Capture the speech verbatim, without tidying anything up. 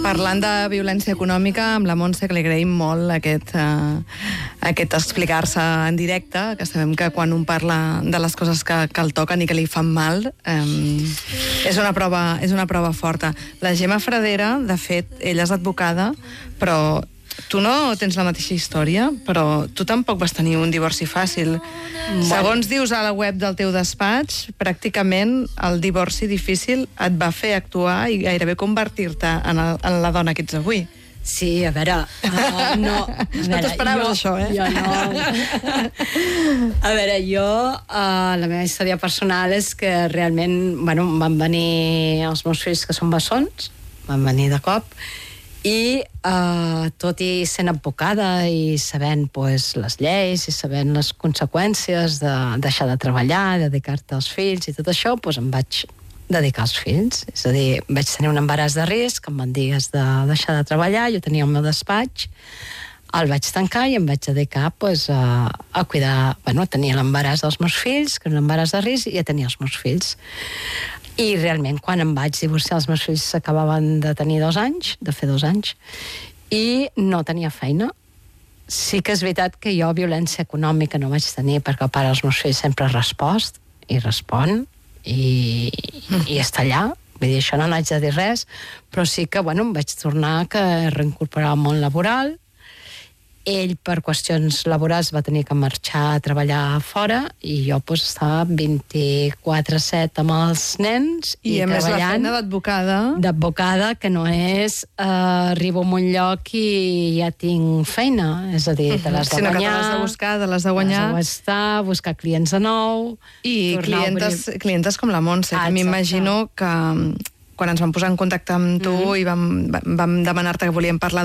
Parlant de violència econòmica, amb la Montse, que li agraïm molt aquest, uh, aquest explicar-se en directe, que sabem que quan un parla de les coses que, que el toquen i que li fan mal, um, és, una prova, és una prova forta. La Gemma Fradera, de fet, ella és advocada, però tu no tens la mateixa història, però tu tampoc vas tenir un divorci fàcil. Bueno. Segons dius a la web del teu despatx, pràcticament el divorci difícil et va fer actuar i gairebé convertir-te en, el, en la dona que ets avui. Sí, a veure... Uh, no no t'esperaves això, eh? Jo no. A veure, jo... Uh, la meva història personal és que realment, bueno, van venir els meus fills, que són bessons, van venir de cop, i uh, tot i sent advocada i sabent pues, les lleis i sabent les conseqüències de deixar de treballar, dedicar-te als fills i tot això, pues, em vaig dedicar als fills. És a dir, vaig tenir un embaràs de risc, em van dir has de deixar de treballar, jo tenia el meu despatx, el vaig tancar i em vaig dedicar pues, a, a cuidar, bueno, a tenir l'embaràs dels meus fills, que era un embaràs de risc, i a tenir els meus fills. I realment, quan em vaig divorciar, els meus fills s'acabaven de tenir dos anys, de fer dos anys, i no tenia feina. Sí que és veritat que jo violència econòmica no vaig tenir, perquè el pare dels meus fills sempre ha respost, i respon, i, i està allà. Vull dir, això no n'haig de dir res, però sí que, bueno, em vaig tornar a reincorporar al món laboral. Ell, per qüestions laborals, va tenir que marxar a treballar fora i jo pues, estava vint-i-quatre set amb els nens i, I a més la feina d'advocada. D'advocada, que no és uh, arribo a un lloc i ja tinc feina. És a dir, te l'has de Sinó guanyar. Que te l'has de buscar, te l'has de guanyar. Te l'has de estar, buscar clients de nou. I clientes, obrir... clientes com la Montse, ah, que m'imagino que quan ens vam posar en contacte amb tu mm-hmm. i vam, vam demanar-te que volíem parlar